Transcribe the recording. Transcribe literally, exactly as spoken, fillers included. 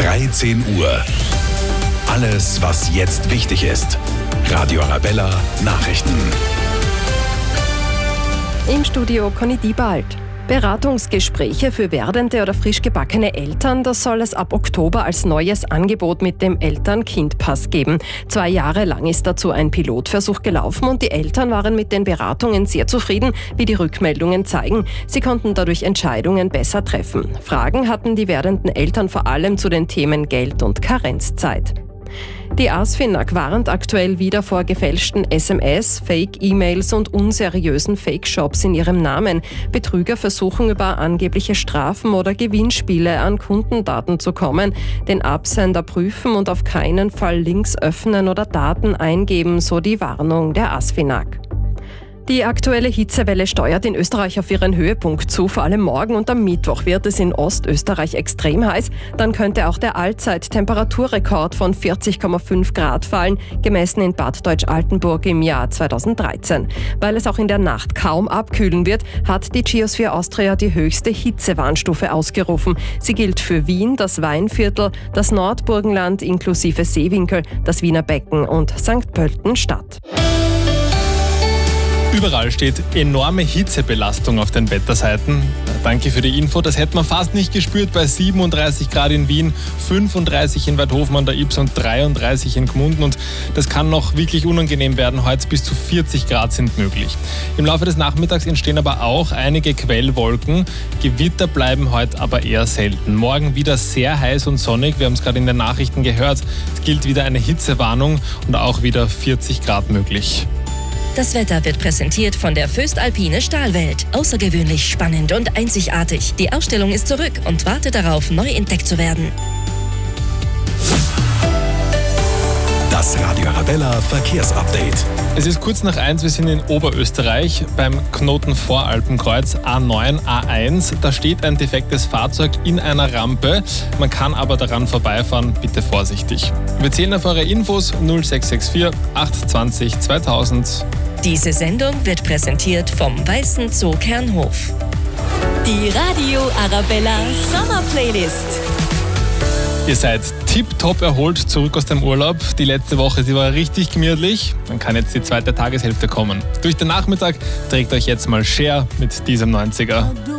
dreizehn Uhr. Alles, was jetzt wichtig ist. Radio Arabella Nachrichten. Im Studio Conny Diebald. Beratungsgespräche für werdende oder frisch gebackene Eltern, das soll es ab Oktober als neues Angebot mit dem Eltern-Kind-Pass geben. Zwei Jahre lang ist dazu ein Pilotversuch gelaufen und die Eltern waren mit den Beratungen sehr zufrieden, wie die Rückmeldungen zeigen. Sie konnten dadurch Entscheidungen besser treffen. Fragen hatten die werdenden Eltern vor allem zu den Themen Geld und Karenzzeit. Die ASFINAG warnt aktuell wieder vor gefälschten S M S, Fake-E-Mails und unseriösen Fake-Shops in ihrem Namen. Betrüger versuchen über angebliche Strafen oder Gewinnspiele an Kundendaten zu kommen, den Absender prüfen und auf keinen Fall Links öffnen oder Daten eingeben, so die Warnung der ASFINAG. Die aktuelle Hitzewelle steuert in Österreich auf ihren Höhepunkt zu. Vor allem morgen und am Mittwoch wird es in Ostösterreich extrem heiß. Dann könnte auch der Allzeit-Temperaturrekord von vierzig Komma fünf Grad fallen, gemessen in Bad Deutsch-Altenburg im Jahr zweitausenddreizehn. Weil es auch in der Nacht kaum abkühlen wird, hat die Geosphere Austria die höchste Hitzewarnstufe ausgerufen. Sie gilt für Wien, das Weinviertel, das Nordburgenland inklusive Seewinkel, das Wiener Becken und Sankt Pölten-Stadt. Überall steht enorme Hitzebelastung auf den Wetterseiten. Danke für die Info. Das hätte man fast nicht gespürt bei siebenunddreißig Grad in Wien, fünfunddreißig in Weidhofen an der Ybbs und dreiunddreißig in Gmunden. Und das kann noch wirklich unangenehm werden. Heute bis zu vierzig Grad sind möglich. Im Laufe des Nachmittags entstehen aber auch einige Quellwolken. Gewitter bleiben heute aber eher selten. Morgen wieder sehr heiß und sonnig. Wir haben es gerade in den Nachrichten gehört. Es gilt wieder eine Hitzewarnung und auch wieder vierzig Grad möglich. Das Wetter wird präsentiert von der Föstalpine Stahlwelt. Außergewöhnlich spannend und einzigartig. Die Ausstellung ist zurück und wartet darauf, neu entdeckt zu werden. Das Radio Arabella Verkehrsupdate. Es ist kurz nach eins, wir sind in Oberösterreich beim Knoten Voralpenkreuz A neun A eins. Da steht ein defektes Fahrzeug in einer Rampe. Man kann aber daran vorbeifahren, bitte vorsichtig. Wir zählen auf eure Infos null sechs sechs vier acht zwanzig zweitausend. Diese Sendung wird präsentiert vom Weißen Zoo Kernhof. Die Radio Arabella Sommer Playlist. Ihr seid tipptopp erholt zurück aus dem Urlaub. Die letzte Woche, die war richtig gemütlich. Dann kann jetzt die zweite Tageshälfte kommen. Durch den Nachmittag trägt euch jetzt mal Cher mit diesem neunziger.